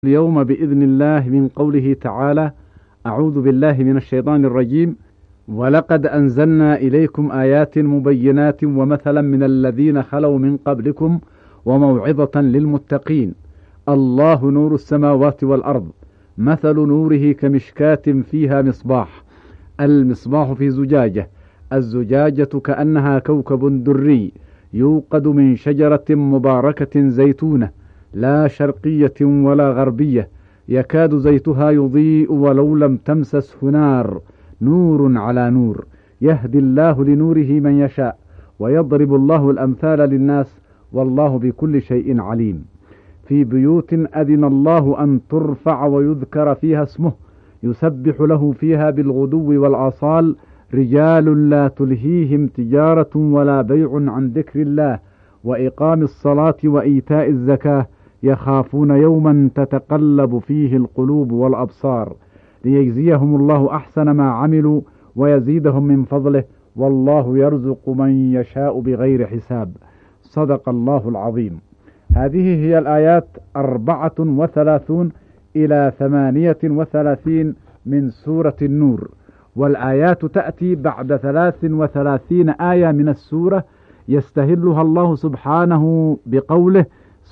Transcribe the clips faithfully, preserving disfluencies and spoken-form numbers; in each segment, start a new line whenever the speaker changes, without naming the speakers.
اليوم بإذن الله من قوله تعالى: أعوذ بالله من الشيطان الرجيم. ولقد أنزلنا إليكم آيات مبينات ومثلا من الذين خلوا من قبلكم وموعظة للمتقين. الله نور السماوات والأرض، مثل نوره كمشكاة فيها مصباح. المصباح في زجاجة، الزجاجة كأنها كوكب دري يوقد من شجرة مباركة زيتونة لا شرقية ولا غربية، يكاد زيتها يضيء ولو لم تمسسه نار، نور على نور، يهدي الله لنوره من يشاء ويضرب الله الأمثال للناس والله بكل شيء عليم. في بيوت أذن الله أن ترفع ويذكر فيها اسمه يسبح له فيها بالغدو والآصال رجال لا تلهيهم تجارة ولا بيع عن ذكر الله وإقام الصلاة وإيتاء الزكاة يخافون يوما تتقلب فيه القلوب والأبصار ليجزيهم الله أحسن ما عملوا ويزيدهم من فضله والله يرزق من يشاء بغير حساب. صدق الله العظيم. هذه هي الآيات أربعة وثلاثون إلى ثمانية وثلاثين من سورة النور، والآيات تأتي بعد ثلاث وثلاثين آية من السورة يستهلها الله سبحانه بقوله: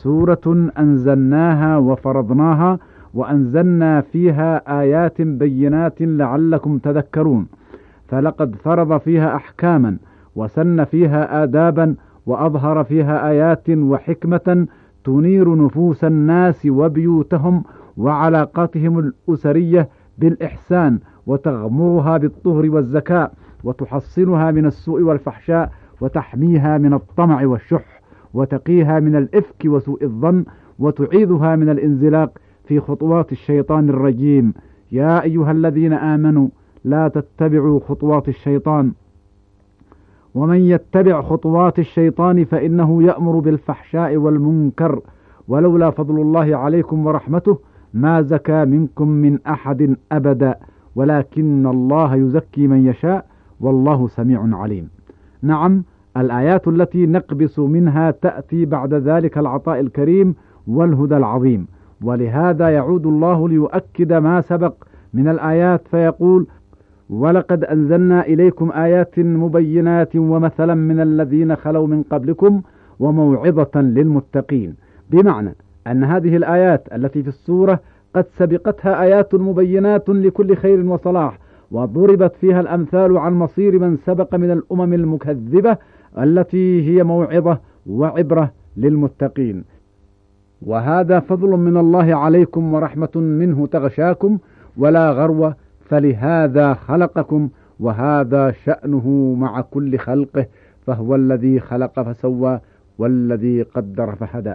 سورة أنزلناها وفرضناها وأنزلنا فيها آيات بينات لعلكم تذكرون. فلقد فرض فيها أحكاما وسن فيها آدابا وأظهر فيها آيات وحكمة تنير نفوس الناس وبيوتهم وعلاقاتهم الأسرية بالإحسان وتغمرها بالطهر والزكاة وتحصنها من السوء والفحشاء وتحميها من الطمع والشح وتقيها من الإفك وسوء الظن وتعيذها من الانزلاق في خطوات الشيطان الرجيم. يا أيها الذين آمنوا لا تتبعوا خطوات الشيطان ومن يتبع خطوات الشيطان فإنه يأمر بالفحشاء والمنكر ولولا فضل الله عليكم ورحمته ما زكى منكم من أحد أبدا ولكن الله يزكي من يشاء والله سميع عليم. نعم، الآيات التي نقبس منها تأتي بعد ذلك العطاء الكريم والهدى العظيم، ولهذا يعود الله ليؤكد ما سبق من الآيات فيقول: ولقد أنزلنا إليكم آيات مبينات ومثلا من الذين خلوا من قبلكم وموعظة للمتقين، بمعنى أن هذه الآيات التي في السورة قد سبقتها آيات مبينات لكل خير وصلاح، وضربت فيها الأمثال عن مصير من سبق من الأمم المكذبة التي هي موعظة وعبرة للمتقين. وهذا فضل من الله عليكم ورحمة منه تغشاكم ولا غرو، فلهذا خلقكم وهذا شأنه مع كل خلقه، فهو الذي خلق فسوى والذي قدر فهدى،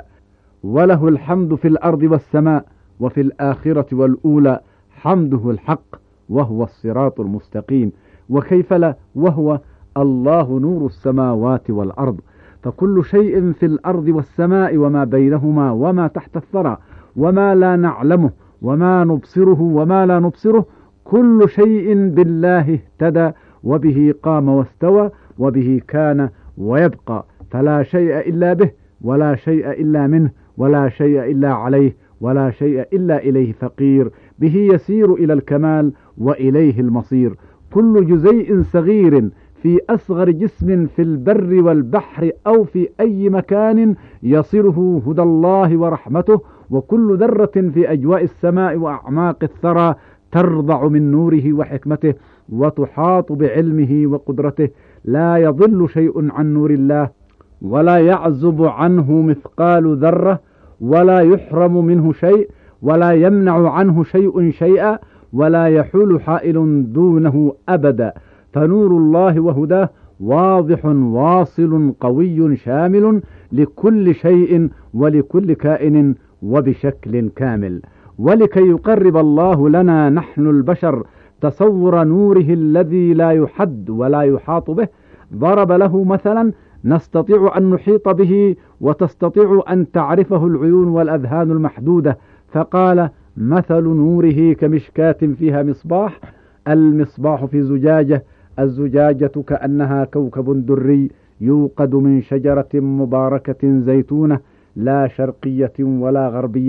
وله الحمد في الأرض والسماء وفي الآخرة والأولى، حمده الحق وهو الصراط المستقيم. وكيف لا وهو الله نور السماوات والأرض، فكل شيء في الأرض والسماء وما بينهما وما تحت الثرى وما لا نعلمه وما نبصره وما لا نبصره كل شيء بالله اهتدى وبه قام واستوى وبه كان ويبقى، فلا شيء إلا به ولا شيء إلا منه ولا شيء إلا عليه ولا شيء إلا إليه فقير، به يسير إلى الكمال وإليه المصير. كل جزيء صغير في أصغر جسم في البر والبحر أو في أي مكان يصله هدى الله ورحمته، وكل ذرة في أجواء السماء وأعماق الثرى ترضع من نوره وحكمته وتحاط بعلمه وقدرته. لا يضل شيء عن نور الله ولا يعزب عنه مثقال ذرة ولا يحرم منه شيء ولا يمنع عنه شيء شيئا ولا يحول حائل دونه أبدا. فنور الله وهداه واضح واصل قوي شامل لكل شيء ولكل كائن وبشكل كامل. ولكي يقرب الله لنا نحن البشر تصور نوره الذي لا يحد ولا يحاط به، ضرب له مثلا نستطيع أن نحيط به وتستطيع أن تعرفه العيون والأذهان المحدودة، فقال: مثل نوره كمشكاة فيها مصباح. المصباح في زجاجة، الزجاجة كأنها كوكب دري يوقد من شجرة مباركة زيتونة لا شرقية ولا غربية،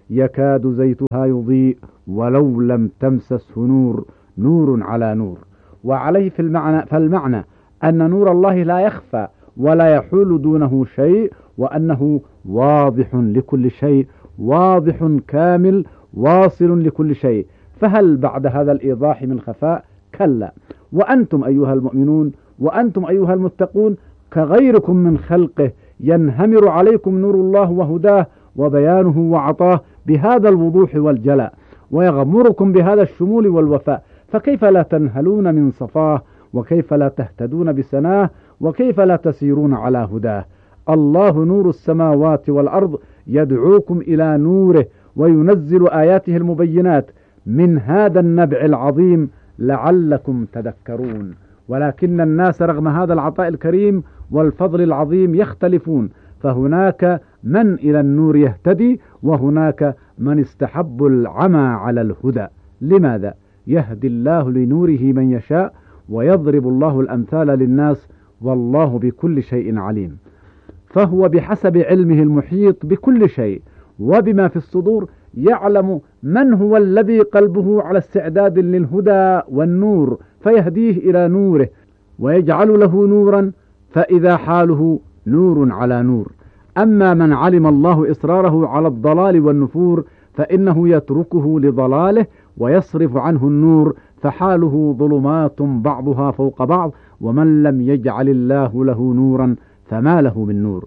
يكاد زيتها يضيء ولو لم تمسسه نور، نور على نور. وعليه في المعنى فالمعنى أن نور الله لا يخفى ولا يحول دونه شيء، وأنه واضح لكل شيء، واضح كامل واصل لكل شيء. فهل بعد هذا الإيضاح من خفاء؟ كلا. وأنتم أيها المؤمنون وأنتم أيها المتقون كغيركم من خلقه، ينهمر عليكم نور الله وهداه وبيانه وعطاه بهذا الوضوح والجلاء، ويغمركم بهذا الشمول والوفاء، فكيف لا تنهلون من صفاه، وكيف لا تهتدون بسناه، وكيف لا تسيرون على هداه؟ الله نور السماوات والأرض، يدعوكم إلى نوره وينزل آياته المبينات من هذا النبع العظيم لعلكم تذكرون. ولكن الناس رغم هذا العطاء الكريم والفضل العظيم يختلفون، فهناك من إلى النور يهتدي، وهناك من استحب العمى على الهدى. لماذا؟ يهدي الله لنوره من يشاء، ويضرب الله الأمثال للناس، والله بكل شيء عليم. فهو بحسب علمه المحيط بكل شيء وبما في الصدور يعلم من هو الذي قلبه على استعداد للهدى والنور، فيهديه إلى نوره ويجعل له نورا، فإذا حاله نور على نور. أما من علم الله إصراره على الضلال والنفور فإنه يتركه لضلاله ويصرف عنه النور، فحاله ظلمات بعضها فوق بعض، ومن لم يجعل الله له نورا فما له من نور.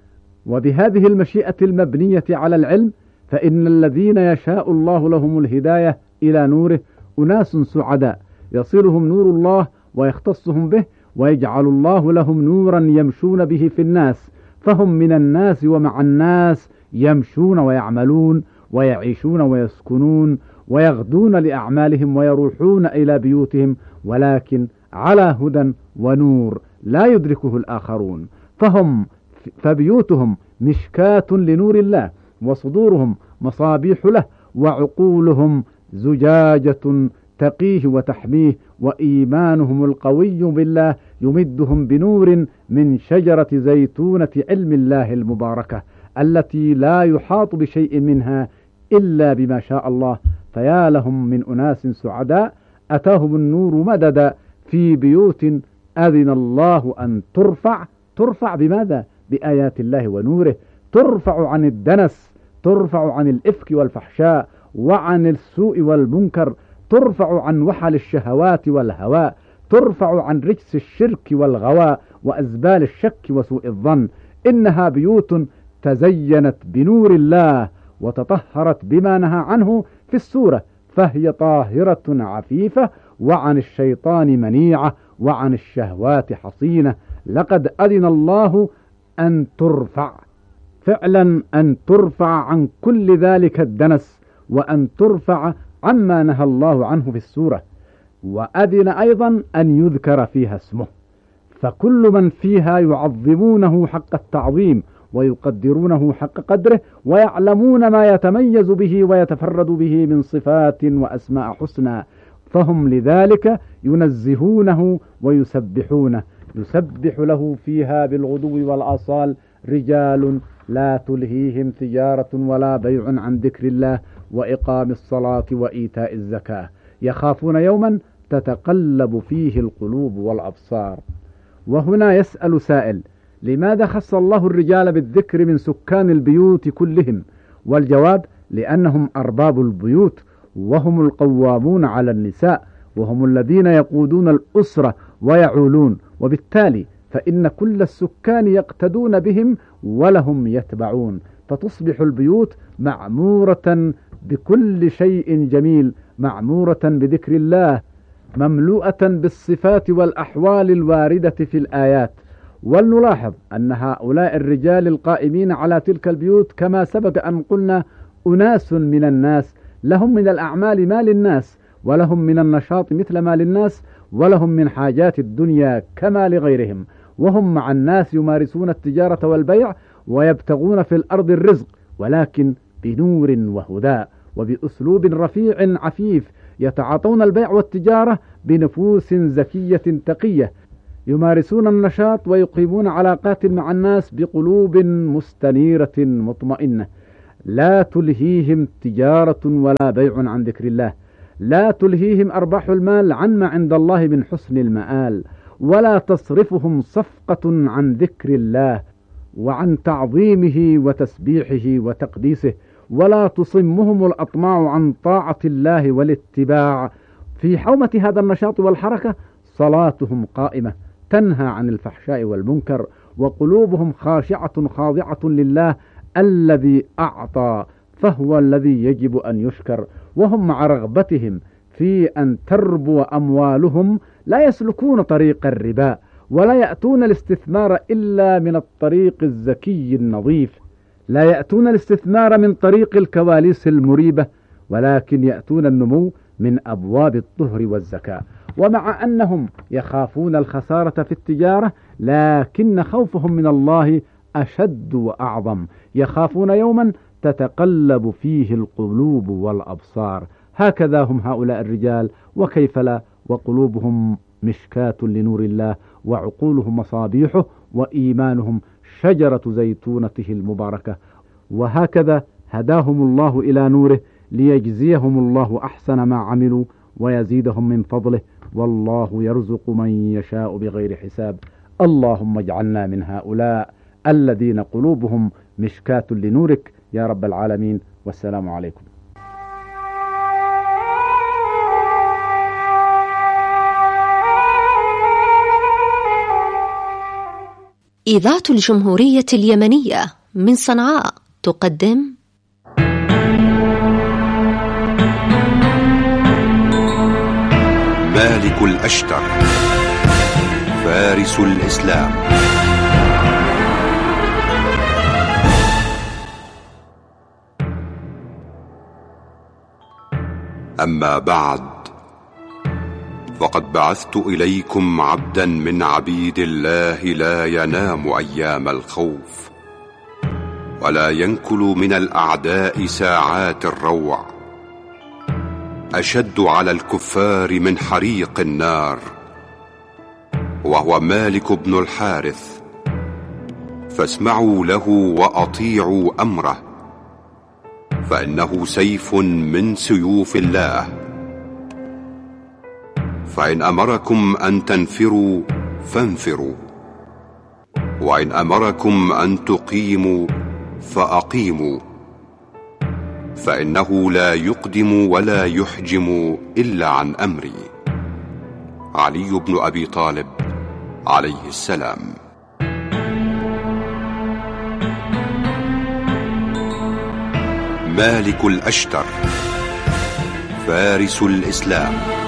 وبهذه المشيئة المبنية على العلم فإن الذين يشاء الله لهم الهداية إلى نوره أناس سعداء، يصلهم نور الله ويختصهم به، ويجعل الله لهم نورا يمشون به في الناس، فهم من الناس ومع الناس يمشون ويعملون ويعيشون ويسكنون ويغدون لأعمالهم ويروحون إلى بيوتهم، ولكن على هدى ونور لا يدركه الآخرون. فهم فبيوتهم مشكاة لنور الله، وصدورهم مصابيح له، وعقولهم زجاجة تقيه وتحميه، وإيمانهم القوي بالله يمدهم بنور من شجرة زيتونة علم الله المباركة التي لا يحاط بشيء منها إلا بما شاء الله. فيا لهم من أناس سعداء أتاهم النور مددا في بيوت أذن الله أن ترفع. ترفع بماذا؟ بآيات الله ونوره، ترفع عن الدنس، ترفع عن الإفك والفحشاء وعن السوء والمنكر، ترفع عن وحل الشهوات والهواء، ترفع عن رجس الشرك والغواء وأزبال الشك وسوء الظن. إنها بيوت تزينت بنور الله وتطهرت بما نهى عنه في السورة، فهي طاهرة عفيفة، وعن الشيطان منيعة، وعن الشهوات حصينة. لقد أذن الله أن ترفع، فعلا أن ترفع عن كل ذلك الدنس، وأن ترفع عما نهى الله عنه في السورة. وأذن أيضا أن يذكر فيها اسمه، فكل من فيها يعظمونه حق التعظيم ويقدرونه حق قدره، ويعلمون ما يتميز به ويتفرد به من صفات وأسماء حسنى، فهم لذلك ينزهونه ويسبحونه. يسبح له فيها بالغدو والآصال رجال لا تلهيهم تجارة ولا بيع عن ذكر الله وإقام الصلاة وإيتاء الزكاة، يخافون يوما تتقلب فيه القلوب والأبصار. وهنا يسأل سائل: لماذا خص الله الرجال بالذكر من سكان البيوت كلهم؟ والجواب: لأنهم أرباب البيوت، وهم القوامون على النساء، وهم الذين يقودون الأسرة ويعولون، وبالتالي فإن كل السكان يقتدون بهم ولهم يتبعون، فتصبح البيوت معمورة بكل شيء جميل، معمورة بذكر الله، مملوءة بالصفات والأحوال الواردة في الآيات. ولنلاحظ أن هؤلاء الرجال القائمين على تلك البيوت كما سبق أن قلنا أناس من الناس، لهم من الأعمال ما للناس، ولهم من النشاط مثل ما للناس، ولهم من حاجات الدنيا كما لغيرهم، وهم مع الناس يمارسون التجارة والبيع ويبتغون في الأرض الرزق، ولكن بنور وهدى وبأسلوب رفيع عفيف، يتعاطون البيع والتجارة بنفوس زكية تقية، يمارسون النشاط ويقيمون علاقات مع الناس بقلوب مستنيرة مطمئنة. لا تلهيهم تجارة ولا بيع عن ذكر الله، لا تلهيهم أرباح المال عن ما عند الله من حسن المآل، ولا تصرفهم صفقة عن ذكر الله وعن تعظيمه وتسبيحه وتقديسه، ولا تصمهم الأطماع عن طاعة الله والاتباع. في حومة هذا النشاط والحركة صلاتهم قائمة تنهى عن الفحشاء والمنكر، وقلوبهم خاشعة خاضعة لله الذي أعطى، فهو الذي يجب أن يشكر. وهم مع رغبتهم في أن تربو أموالهم لا يسلكون طريق الربا، ولا يأتون الاستثمار إلا من الطريق الزكي النظيف، لا يأتون الاستثمار من طريق الكواليس المريبة، ولكن يأتون النمو من أبواب الطهر والزكاة. ومع أنهم يخافون الخسارة في التجارة، لكن خوفهم من الله أشد وأعظم، يخافون يوما تتقلب فيه القلوب والأبصار. هكذا هم هؤلاء الرجال، وكيف لا، وقلوبهم مشكاة لنور الله، وعقولهم مصابيحه، وإيمانهم شجرة زيتونته المباركة. وهكذا هداهم الله إلى نوره ليجزيهم الله أحسن ما عملوا ويزيدهم من فضله، والله يرزق من يشاء بغير حساب. اللهم اجعلنا من هؤلاء الذين قلوبهم مشكاة لنورك يا رب العالمين. والسلام عليكم.
إذاعة الجمهورية اليمنية من صنعاء تقدم
مالك الأشتر فارس الإسلام. أما بعد، فقد بعثت إليكم عبدا من عبيد الله لا ينام أيام الخوف، ولا ينكل من الأعداء ساعات الروع، أشد على الكفار من حريق النار، وهو مالك بن الحارث. فاسمعوا له وأطيعوا أمره، فإنه سيف من سيوف الله. فإن أمركم أن تنفروا فانفروا، وإن أمركم أن تقيموا فأقيموا، فإنه لا يقدم ولا يحجم إلا عن أمري. علي بن أبي طالب عليه السلام. مالك الأشتر فارس الإسلام.